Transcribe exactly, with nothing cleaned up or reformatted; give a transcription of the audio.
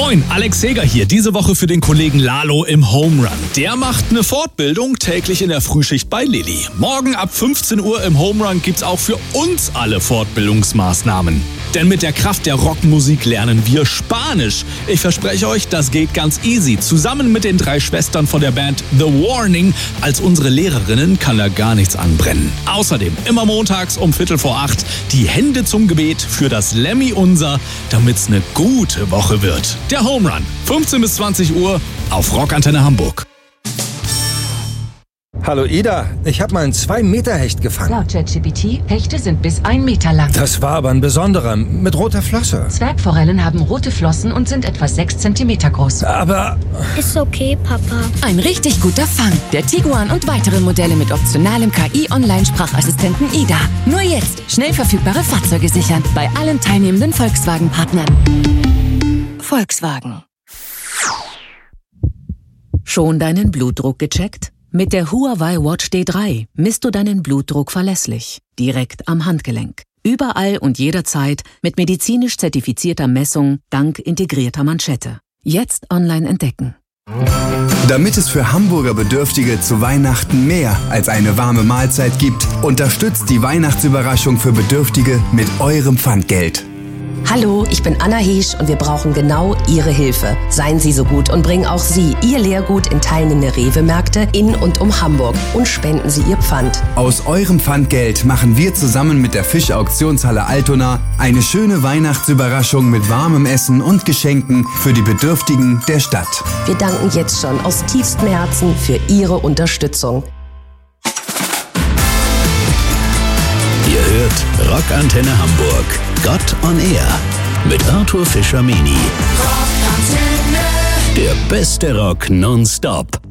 Moin, Alex Seger hier. Diese Woche für den Kollegen Lalo im Home Run. Der macht eine Fortbildung täglich in der Frühschicht bei Lilly. Morgen ab fünfzehn Uhr im Home Run gibt's auch für uns alle Fortbildungsmaßnahmen. Denn mit der Kraft der Rockmusik lernen wir Spanisch. Ich verspreche euch, das geht ganz easy. Zusammen mit den drei Schwestern von der Band The Warning als unsere Lehrerinnen kann da gar nichts anbrennen. Außerdem immer montags um Viertel vor acht die Hände zum Gebet für das Lemmy Unser, damit's eine gute Woche wird. Der Home Run, fünfzehn bis zwanzig Uhr auf Rockantenne Hamburg. Hallo Ida, ich habe mal einen zwei Meter Hecht gefangen. Laut ChatGPT, Hechte sind bis ein Meter lang. Das war aber ein besonderer, mit roter Flosse. Zwergforellen haben rote Flossen und sind etwa sechs Zentimeter groß. Aber... Ist okay, Papa. Ein richtig guter Fang. Der Tiguan und weitere Modelle mit optionalem K I-Online-Sprachassistenten Ida. Nur jetzt schnell verfügbare Fahrzeuge sichern bei allen teilnehmenden Volkswagen-Partnern. Volkswagen. Schon deinen Blutdruck gecheckt? Mit der Huawei Watch D drei misst du deinen Blutdruck verlässlich, direkt am Handgelenk. Überall und jederzeit mit medizinisch zertifizierter Messung dank integrierter Manschette. Jetzt online entdecken. Damit es für Hamburger Bedürftige zu Weihnachten mehr als eine warme Mahlzeit gibt, unterstützt die Weihnachtsüberraschung für Bedürftige mit eurem Pfandgeld. Hallo, ich bin Anna Heesch und wir brauchen genau Ihre Hilfe. Seien Sie so gut und bringen auch Sie Ihr Leergut in teilnehmende Rewe-Märkte in und um Hamburg und spenden Sie Ihr Pfand. Aus eurem Pfandgeld machen wir zusammen mit der Fischauktionshalle Altona eine schöne Weihnachtsüberraschung mit warmem Essen und Geschenken für die Bedürftigen der Stadt. Wir danken jetzt schon aus tiefstem Herzen für Ihre Unterstützung. Ihr hört Rockantenne Hamburg. Gott on Air mit Arthur Fischer-Meni. Der beste Rock nonstop.